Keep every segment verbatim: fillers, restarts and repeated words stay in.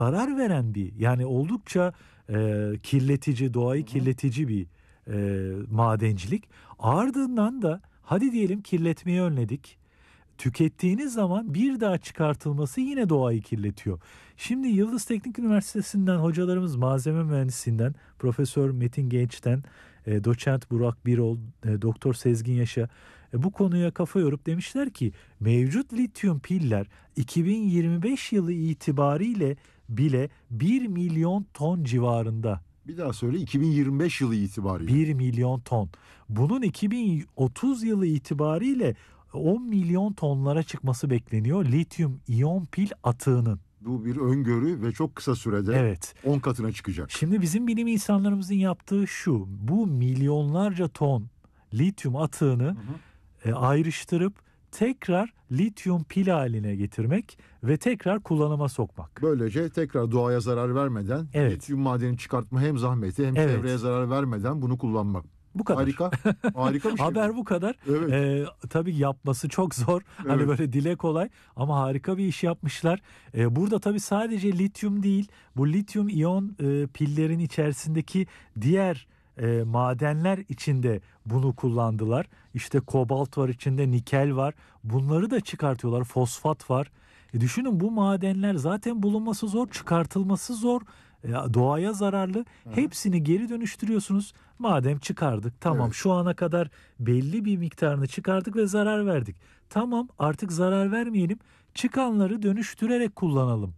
zarar veren bir, yani oldukça e, kirletici, doğayı Hı hı. kirletici bir e, madencilik. Ardından da hadi diyelim kirletmeyi önledik. Tükettiğiniz zaman bir daha çıkartılması yine doğayı kirletiyor. Şimdi Yıldız Teknik Üniversitesi'nden hocalarımız, malzeme mühendisinden Profesör Metin Genç'ten e, Doçent Burak Birol, e, Doktor Sezgin Yaşa e, bu konuya kafa yorup demişler ki mevcut lityum piller iki bin yirmi beş yılı itibariyle bile bir milyon ton civarında. Bir daha söyle, iki bin yirmi beş yılı itibariyle. bir milyon ton. Bunun iki bin otuz yılı itibariyle on milyon tonlara çıkması bekleniyor lityum iyon pil atığının. Bu bir öngörü ve çok kısa sürede Evet. on katına çıkacak. Şimdi bizim bilim insanlarımızın yaptığı şu: bu milyonlarca ton lityum atığını Hı hı. e, ayrıştırıp tekrar lityum pil haline getirmek ve tekrar kullanıma sokmak. Böylece tekrar doğaya zarar vermeden, Evet. lityum madeni çıkartma hem zahmeti hem Evet. çevreye zarar vermeden bunu kullanmak. Bu kadar. Harika. Harika bir şey. Haber bu kadar. Evet. Ee, tabii yapması çok zor. Hani Evet. böyle dile kolay ama harika bir iş yapmışlar. Ee, burada tabii sadece lityum değil, bu lityum iyon e, pillerin içerisindeki diğer e, madenler içinde bunu kullandılar. İşte kobalt var içinde, nikel var. Bunları da çıkartıyorlar. Fosfat var. E düşünün, bu madenler zaten bulunması zor, çıkartılması zor. E, doğaya zararlı. Hı. Hepsini geri dönüştürüyorsunuz. Madem çıkardık, tamam, Evet. şu ana kadar belli bir miktarını çıkardık ve zarar verdik. Tamam, artık zarar vermeyelim. Çıkanları dönüştürerek kullanalım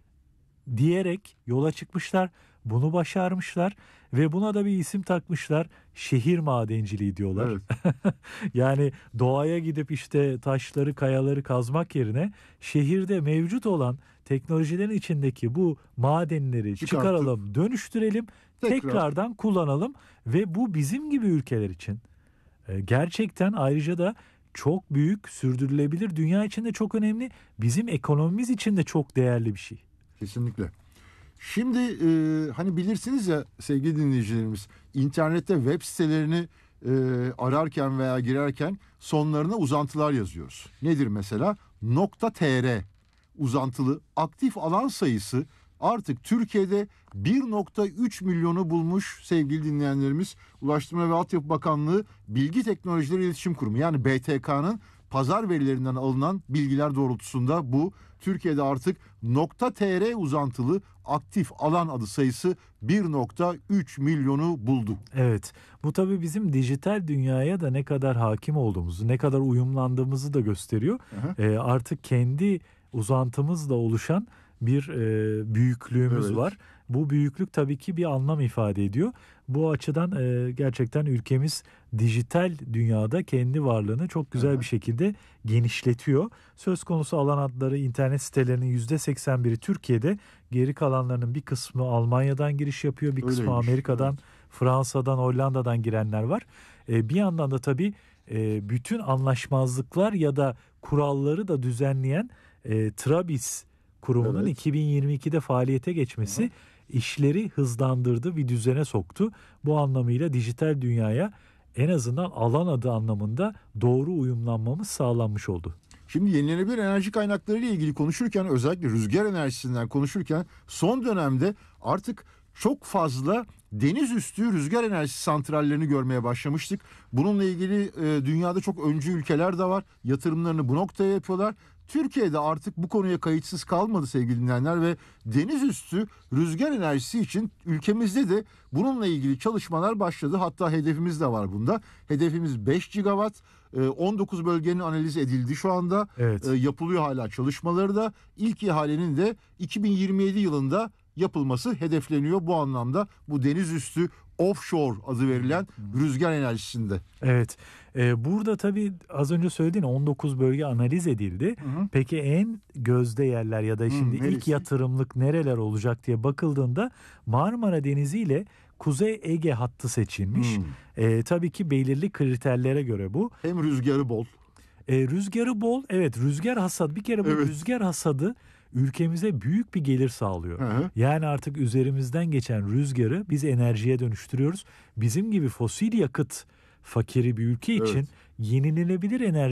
diyerek yola çıkmışlar. Bunu başarmışlar ve buna da bir isim takmışlar. Şehir madenciliği diyorlar. Evet. Yani doğaya gidip işte taşları, kayaları kazmak yerine şehirde mevcut olan teknolojilerin içindeki bu madenleri Çıkartıp, çıkaralım, dönüştürelim, tekrar. tekrardan kullanalım ve bu bizim gibi ülkeler için e, gerçekten ayrıca da çok büyük, sürdürülebilir, dünya için de çok önemli, bizim ekonomimiz için de çok değerli bir şey. Kesinlikle. Şimdi e, hani bilirsiniz ya sevgili dinleyicilerimiz, internette web sitelerini e, ararken veya girerken sonlarına uzantılar yazıyoruz. Nedir mesela? .tr uzantılı aktif alan sayısı artık Türkiye'de bir nokta üç milyonu bulmuş sevgili dinleyenlerimiz. Ulaştırma ve Altyapı Bakanlığı Bilgi Teknolojileri İletişim Kurumu, yani B T K'nın pazar verilerinden alınan bilgiler doğrultusunda bu Türkiye'de artık .tr uzantılı aktif alan adı sayısı bir nokta üç milyonu buldu. Evet, bu tabii bizim dijital dünyaya da ne kadar hakim olduğumuzu, ne kadar uyumlandığımızı da gösteriyor. Aha. Ee, artık kendi uzantımızla oluşan bir e, büyüklüğümüz Evet. var. Bu büyüklük tabii ki bir anlam ifade ediyor. Bu açıdan e, gerçekten ülkemiz dijital dünyada kendi varlığını çok güzel Aha. bir şekilde genişletiyor. Söz konusu alan adları internet sitelerinin yüzde seksen biri Türkiye'de, geri kalanlarının bir kısmı Almanya'dan giriş yapıyor, bir kısmı Öyleymiş, Amerika'dan, evet. Fransa'dan, Hollanda'dan girenler var. E, bir yandan da tabii e, bütün anlaşmazlıklar ya da kuralları da düzenleyen e, Trabis kurumunun Evet. iki bin yirmi ikide faaliyete geçmesi Aha. işleri hızlandırdı, bir düzene soktu. Bu anlamıyla dijital dünyaya en azından alan adı anlamında doğru uyumlanmamız sağlanmış oldu. Şimdi yenilenebilir enerji kaynakları ile ilgili konuşurken, özellikle rüzgar enerjisinden konuşurken son dönemde artık çok fazla deniz üstü rüzgar enerjisi santrallerini görmeye başlamıştık. Bununla ilgili e, dünyada çok öncü ülkeler de var. Yatırımlarını bu noktaya yapıyorlar. Türkiye'de artık bu konuya kayıtsız kalmadı sevgili dinleyenler ve deniz üstü rüzgar enerjisi için ülkemizde de bununla ilgili çalışmalar başladı. Hatta hedefimiz de var bunda. Hedefimiz beş gigawatt. on dokuz bölgenin analiz edildi şu anda. Evet. Yapılıyor hala çalışmaları da. İlk ihalenin de iki bin yirmi yedi yılında yapılması hedefleniyor bu anlamda. Bu deniz üstü offshore adı verilen rüzgar enerjisinde. Evet. Ee, burada tabii az önce söylediğin on dokuz bölge analiz edildi. Hı hı. Peki en gözde yerler ya da şimdi Hı, ilk neresi? yatırımlık nereler olacak diye bakıldığında Marmara Denizi ile Kuzey Ege hattı seçilmiş. Hı. Ee, tabii ki belirli kriterlere göre bu. Hem rüzgarı bol. Ee, rüzgarı bol. Evet, rüzgar hasadı. Bir kere bu Evet. rüzgar hasadı ülkemize büyük bir gelir sağlıyor. Hı hı. Yani artık üzerimizden geçen rüzgarı biz enerjiye dönüştürüyoruz. Bizim gibi fosil yakıt fakiri bir ülke için Evet. yenilenebilir enerji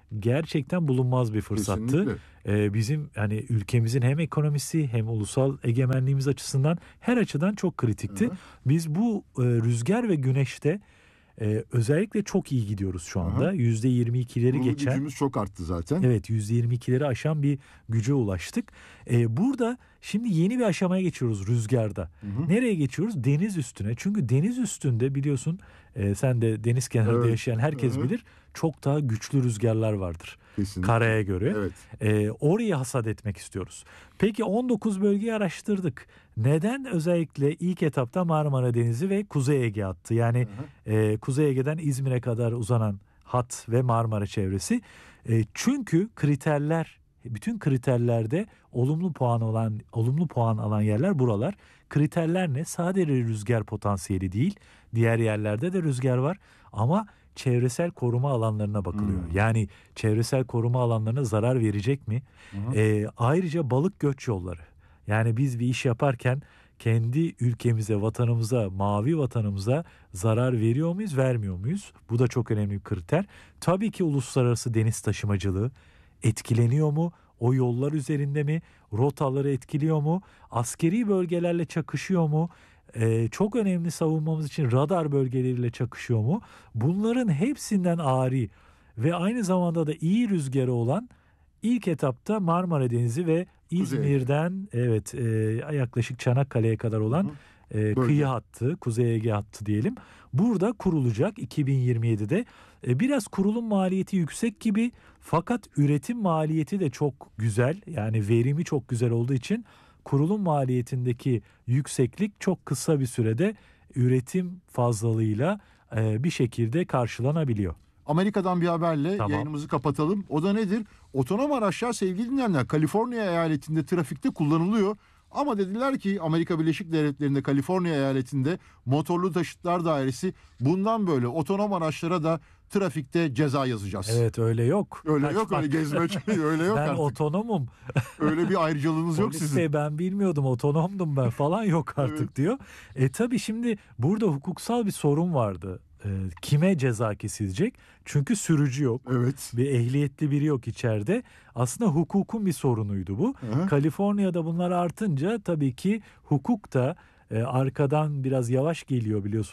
gerçekten bulunmaz bir fırsattı. Kesinlikle. Ee, bizim hani ülkemizin hem ekonomisi hem ulusal egemenliğimiz açısından her açıdan çok kritikti. Hı hı. Biz bu e, rüzgar ve güneşte e, özellikle çok iyi gidiyoruz şu anda. Hı. yüzde yirmi ikileri Kurulu geçen. gücümüz çok arttı zaten. Evet, yüzde yirmi ikileri aşan bir güce ulaştık. Ee, burada şimdi yeni bir aşamaya geçiyoruz rüzgarda. Hı hı. Nereye geçiyoruz? Deniz üstüne. Çünkü deniz üstünde biliyorsun e, sen de deniz kenarında Evet. yaşayan herkes Hı hı. bilir. Çok daha güçlü rüzgarlar vardır. Kesinlikle. Karaya göre. Evet. Ee, orayı hasat etmek istiyoruz. Peki on dokuz bölgeyi araştırdık. Neden özellikle ilk etapta Marmara Denizi ve Kuzey Ege hattı? Yani Hı hı. e, Kuzey Ege'den İzmir'e kadar uzanan hat ve Marmara çevresi. E, çünkü kriterler, bütün kriterlerde olumlu puan olan, olumlu puan alan yerler buralar. Kriterler ne? Sadece rüzgar potansiyeli değil, diğer yerlerde de rüzgar var ama çevresel koruma alanlarına bakılıyor. Hmm. Yani çevresel koruma alanlarına zarar verecek mi? Hı hı. E, ayrıca balık göç yolları. Yani biz bir iş yaparken kendi ülkemize, vatanımıza, mavi vatanımıza zarar veriyor muyuz, vermiyor muyuz? Bu da çok önemli bir kriter. Tabii ki uluslararası deniz taşımacılığı etkileniyor mu? O yollar üzerinde mi? Rotaları etkiliyor mu? Askeri bölgelerle çakışıyor mu? Ee, çok önemli savunmamız için radar bölgeleriyle çakışıyor mu? Bunların hepsinden ari ve aynı zamanda da iyi rüzgarı olan ilk etapta Marmara Denizi ve Kuzey Ege. İzmir'den evet e, yaklaşık Çanakkale'ye kadar olan Hı hı. e, Bölge. kıyı hattı, Kuzey Ege hattı diyelim. Burada kurulacak iki bin yirmi yedide. E, biraz kurulum maliyeti yüksek gibi fakat üretim maliyeti de çok güzel. Yani verimi çok güzel olduğu için kurulum maliyetindeki yükseklik çok kısa bir sürede üretim fazlalığıyla e, bir şekilde karşılanabiliyor. Amerika'dan bir haberle Tamam. yayınımızı kapatalım. O da nedir? Otonom araçlar sevgili dinleyenler Kaliforniya eyaletinde trafikte kullanılıyor. Ama dediler ki Amerika Birleşik Devletleri'nde Kaliforniya eyaletinde motorlu taşıtlar dairesi bundan böyle otonom araçlara da trafikte ceza yazacağız. Evet öyle yok. Öyle Kaçmak. yok öyle gezme öyle yok Ben artık. otonomum. Öyle bir ayrıcalığınız yok Polis sizin. bey ben bilmiyordum otonomdum ben falan yok artık Evet. diyor. E tabii şimdi burada hukuksal bir sorun vardı. E, kime ceza kesilecek? Çünkü sürücü yok. Evet. Bir ehliyetli biri yok içeride. Aslında hukukun bir sorunuydu bu. Hı hı. Kaliforniya'da bunlar artınca tabii ki hukuk da e, arkadan biraz yavaş geliyor biliyorsun.